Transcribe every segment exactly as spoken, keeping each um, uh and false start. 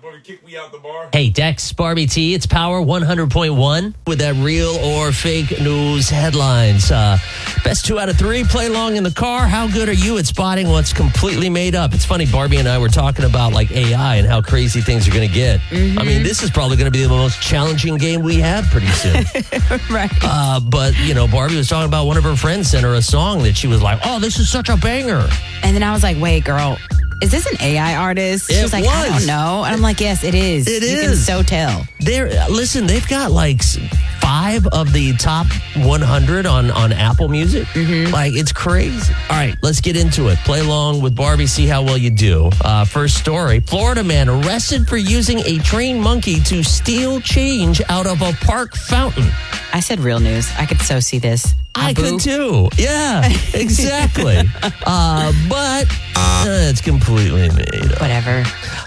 Kick me out the bar. Hey, Dex, Barbie T, it's Power one hundred point one with that real or fake news headlines. Uh, best two out of three, play along in the car. How good are you at spotting what's completely made up? It's funny, Barbie and I were talking about like A I and how crazy things are going to get. Mm-hmm. I mean, this is probably going to be the most challenging game we have pretty soon. Right. Uh, but, you know, Barbie was talking about one of her friends sent her a song that she was like, oh, this is such a banger. And then I was like, wait, girl, is this an A I artist? It She was like, was. I don't know. And I'm like, yes, it is. It you is. can so tell. They're, listen, they've got like s- five of the top one hundred on, on Apple Music. Mm-hmm. Like, it's crazy. All right, let's get into it. Play along with Barbie, see how well you do. Uh, first story, Florida man arrested for using a trained monkey to steal change out of a park fountain. I said real news. I could so see this. I Abu. could too. Yeah, exactly. uh, but uh, it's completely made up. Whatever.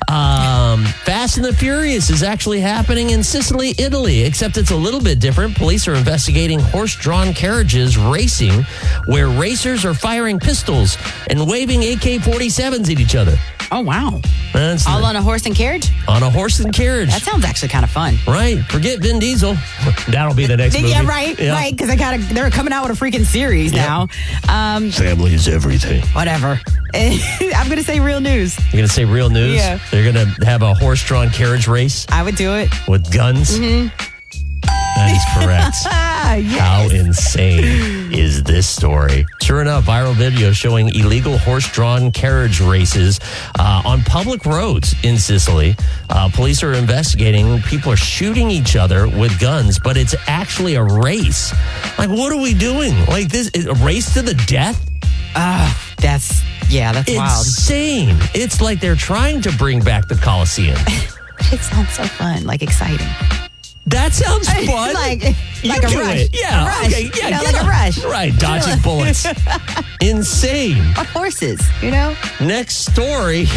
Um, Fast and the Furious is actually happening in Sicily, Italy, except it's a little bit different. Police are investigating horse-drawn carriages racing where racers are firing pistols and waving A K forty-sevens at each other. Oh, wow. That's All the- on a horse and carriage? on a horse and carriage. That sounds actually kind of fun. Right. Forget Vin Diesel. That'll be the next movie. Yeah, right, Yeah. right. Because they gotta, they're coming out with a freaking series now. Um, Family is everything. whatever. I'm going to say real news. You're going to say real news? Yeah. They're going to have a horse-drawn carriage race I would do it. with guns? Mm-hmm. That is correct. Ah, yes. How insane is this story? Sure enough, viral video showing illegal horse-drawn carriage races uh, on public roads in Sicily. Uh, police are investigating. People are shooting each other with guns, but it's actually a race. Like, what are we doing? Like this, a race to the death? Ah, that's, yeah, that's wild. Insane. It's like they're trying to bring back the Coliseum. It sounds so fun, like exciting. That sounds fun. like You like a do rush. it. Yeah. A rush. Okay. Yeah. You know, get like on- a rush. Right. Dodging bullets. Insane. On horses, you know? Next story.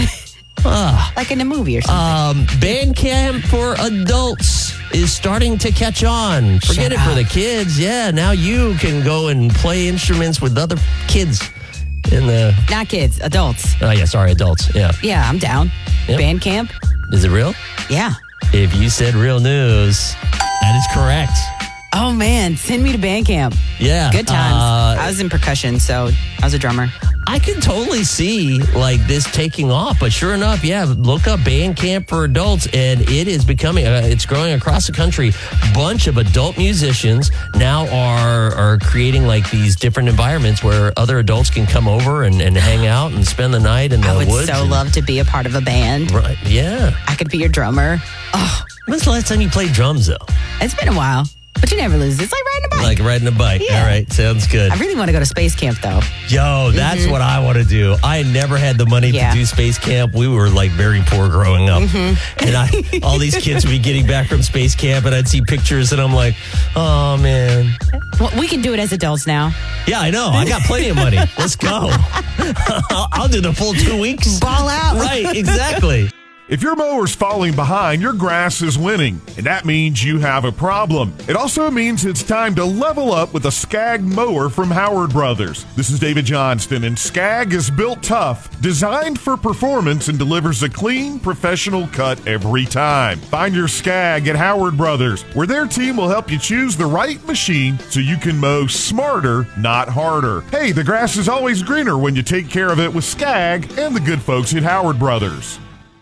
Like in a movie or something. Um, band camp for adults is starting to catch on. Forget Shut it for up. the kids. Yeah. Now you can go and play instruments with other kids in the. Not kids, adults. Oh yeah. Sorry, adults. Yeah. Yeah, I'm down. Yep. Band camp? Is it real? Yeah. If you said real news, that is correct. Oh, man. Send me to band camp. Yeah. Good times. Uh, I was in percussion, so I was a drummer. I can totally see like this taking off, but sure enough, yeah, look up band camp for adults, and it is becoming, uh, it's growing across the country. Bunch of adult musicians now are are creating like these different environments where other adults can come over and, and hang out and spend the night in the I would woods. so and- love to be a part of a band. Right? Yeah. I could be your drummer. Oh, When's the last time you played drums though? it's been a while, but you never lose. It's like riding a bike. Like riding a bike. Yeah. All right, sounds good. I really want to go to space camp, though. Yo, that's what I want to do. I never had the money Yeah. to do space camp. We were like very poor growing up. And I all these kids would be getting back from space camp and I'd see pictures and I'm like, oh man. Well, we can do it as adults now. Yeah, I know. I got plenty of money. Let's go. I'll, I'll do the full two weeks. Ball out. Right, exactly. If your mower's falling behind, your grass is winning, and that means you have a problem. It also means it's time to level up with a Skag mower from Howard Brothers. This is David Johnston, and Skag is built tough, designed for performance, and delivers a clean, professional cut every time. Find your Skag at Howard Brothers, where their team will help you choose the right machine so you can mow smarter, not harder. Hey, the grass is always greener when you take care of it with Skag and the good folks at Howard Brothers.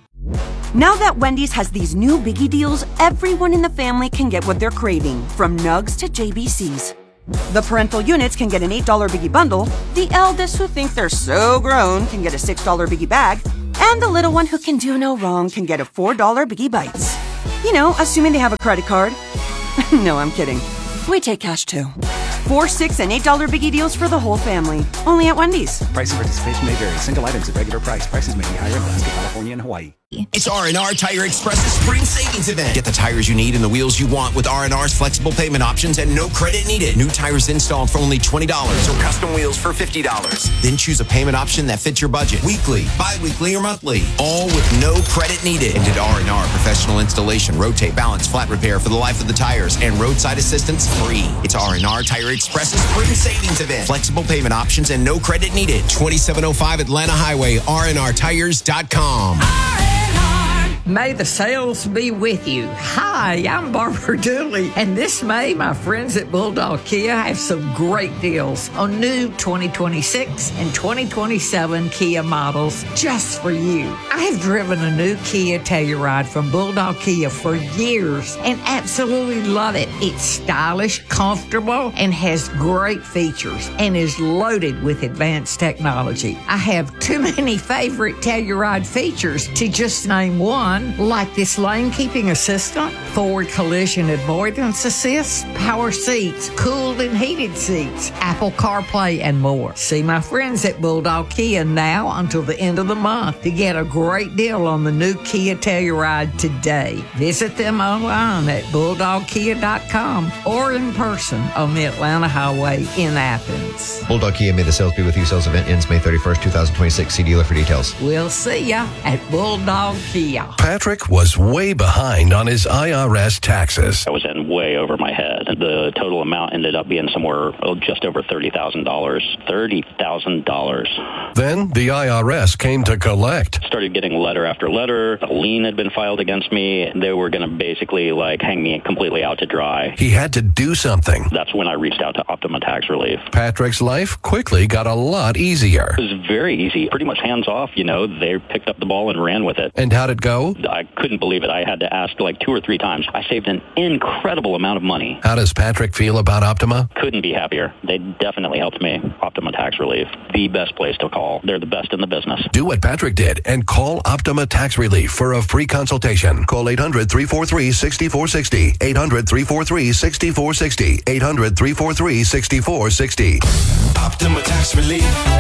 Now that Wendy's has these new biggie deals, everyone in the family can get what they're craving, from nugs to J B Cs. The parental units can get an eight dollar biggie bundle, the eldest who think they're so grown can get a six dollar biggie bag, and the little one who can do no wrong can get a four dollar biggie bites. You know, assuming they have a credit card. No, I'm kidding. We take cash too. Four, six, and eight dollar biggie deals for the whole family. Only at Wendy's. Price and participation may vary. Single items at regular price. Prices may be higher in Alaska, California, and Hawaii. It's R and R Tire Express's spring savings event. Get the tires you need and the wheels you want with R and R's flexible payment options and no credit needed. New tires installed for only twenty dollars or custom wheels for fifty dollars. Then choose a payment option that fits your budget. Weekly, bi-weekly, or monthly. All with no credit needed. And at R and R, professional installation, rotate, balance, flat repair for the life of the tires, and roadside assistance free. It's R and R Tire Express's spring savings event. Flexible payment options and no credit needed. twenty-seven oh five Atlanta Highway, R and R tires dot com. R and R. May the sales be with you. Hi, I'm Barbara Dooley, and this May, my friends at Bulldog Kia have some great deals on new twenty twenty-six and twenty twenty-seven Kia models just for you. I have driven a new Kia Telluride from Bulldog Kia for years and absolutely love it. It's stylish, comfortable, and has great features and is loaded with advanced technology. I have too many favorite Telluride features to just name one, like this lane keeping assistant, forward collision avoidance assist, power seats, cooled and heated seats, Apple CarPlay, and more. See my friends at Bulldog Kia now until the end of the month to get a great deal on the new Kia Telluride today. Visit them online at bulldog kia dot com or in person on the Atlanta Highway in Athens. Bulldog Kia, may the sales be with you. Sales event ends May thirty-first, twenty twenty-six. See dealer for details. We'll see ya at Bulldog Kia. Patrick was way behind on his I R S taxes. I was in way over my head. The total amount ended up being somewhere oh, just over thirty thousand dollars. thirty thousand dollars. Then the I R S came to collect. Started getting letter after letter. A lien had been filed against me. They were going to basically like hang me completely out to dry. He had to do something. That's when I reached out to Optima Tax Relief. Patrick's life quickly got a lot easier. It was very easy. Pretty much hands off, you know. They picked up the ball and ran with it. And how'd it go? I couldn't believe it. I had to ask like two or three times. I saved an incredible amount of money. How does Patrick feel about Optima? Couldn't be happier. They definitely helped me. Optima Tax Relief, the best place to call. They're the best in the business. Do what Patrick did and call Optima Tax Relief for a free consultation. Call eight hundred, three four three, six four six zero. eight hundred, three four three, six four six zero. eight hundred, three four three, six four six zero. Optima Tax Relief.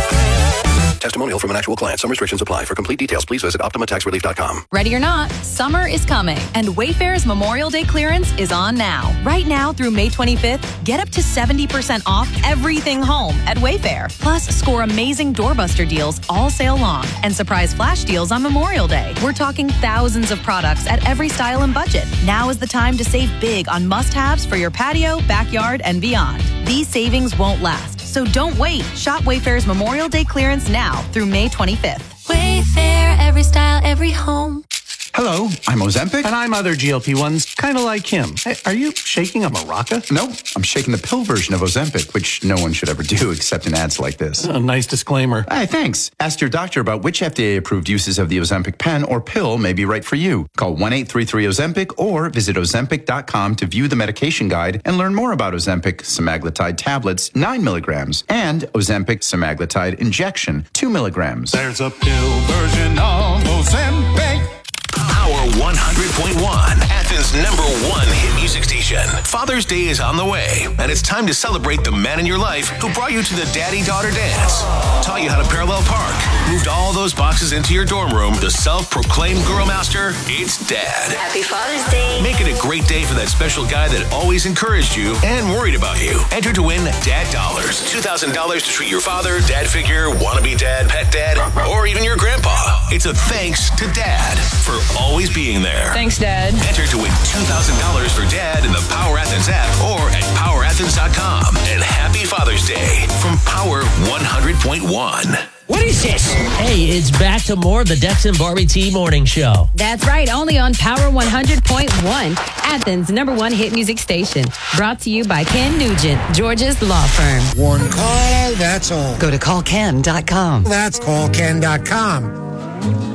Testimonial from an actual client. Some restrictions apply. For complete details, please visit optima tax relief dot com. Ready or not, summer is coming, and Wayfair's Memorial Day clearance is on now. Right now through May twenty-fifth, get up to seventy percent off everything home at Wayfair. Plus, score amazing doorbuster deals all sale long and surprise flash deals on Memorial Day. We're talking thousands of products at every style and budget. Now is the time to save big on must-haves for your patio, backyard, and beyond. These savings won't last, so don't wait. Shop Wayfair's Memorial Day clearance now through May twenty-fifth. Wayfair, every style, every home. Hello, I'm Ozempic. And I'm other G L P ones, kind of like him. Hey, are you shaking a maraca? No, I'm shaking the pill version of Ozempic, which no one should ever do except in ads like this. A nice disclaimer. Hey, thanks. Ask your doctor about which F D A-approved uses of the Ozempic pen or pill may be right for you. Call one eight three three Ozempic or visit ozempic dot com to view the medication guide and learn more about Ozempic semaglutide tablets, nine milligrams, and Ozempic semaglutide injection, two milligrams. There's a pill version of Ozempic. Power one hundred point one, Athens' number one hit music station. Father's Day is on the way, and it's time to celebrate the man in your life who brought you to the daddy-daughter dance, taught you how to parallel park, moved all those boxes into your dorm room. The self-proclaimed girl master, it's Dad. Happy Father's Day. Make it a great day for that special guy that always encouraged you and worried about you. Enter to win Dad Dollars. two thousand dollars to treat your father, dad figure, wannabe dad, pet dad, or even your grandpa. It's a thanks to Dad for always being there. Thanks, Dad. Enter to win two thousand dollars for Dad in the Power Athens app or at power athens dot com. And happy Father's Day from Power one hundred point one. What is this? Hey, it's back to more of the Dex and Barbie T Morning Show. That's right, only on Power one hundred point one, Athens' number one hit music station. Brought to you by Ken Nugent, Georgia's law firm. One call, that's all. Go to call ken dot com. That's call ken dot com.